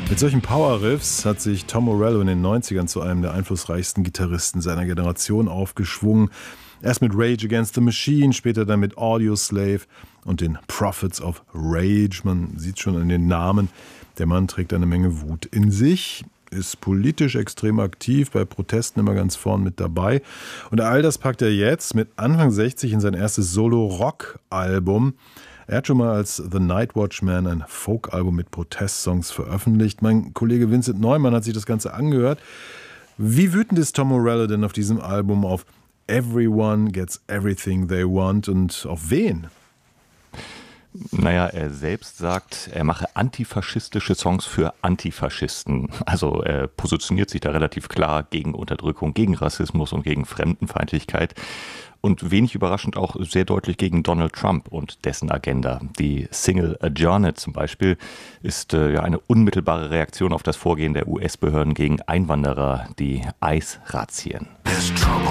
Mit solchen Power-Riffs hat sich Tom Morello in den 90ern zu einem der einflussreichsten Gitarristen seiner Generation aufgeschwungen. Erst mit Rage Against the Machine, später dann mit Audioslave und den Prophets of Rage. Man sieht schon an den Namen, der Mann trägt eine Menge Wut in sich, ist politisch extrem aktiv, bei Protesten immer ganz vorn mit dabei. Und all das packt er jetzt mit Anfang 60 in sein erstes Solo-Rock-Album. Er hat schon mal als The Night Watchman ein Folk-Album mit Protestsongs veröffentlicht. Mein Kollege Vincent Neumann hat sich das Ganze angehört. Wie wütend ist Tom Morello denn auf diesem Album auf Everyone Gets Everything They Want und auf wen? Naja, er selbst sagt, er mache antifaschistische Songs für Antifaschisten. Also er positioniert sich da relativ klar gegen Unterdrückung, gegen Rassismus und gegen Fremdenfeindlichkeit. Und wenig überraschend auch sehr deutlich gegen Donald Trump und dessen Agenda. Die Single Adjourned zum Beispiel ist eine unmittelbare Reaktion auf das Vorgehen der US-Behörden gegen Einwanderer, die ICE-Razzien.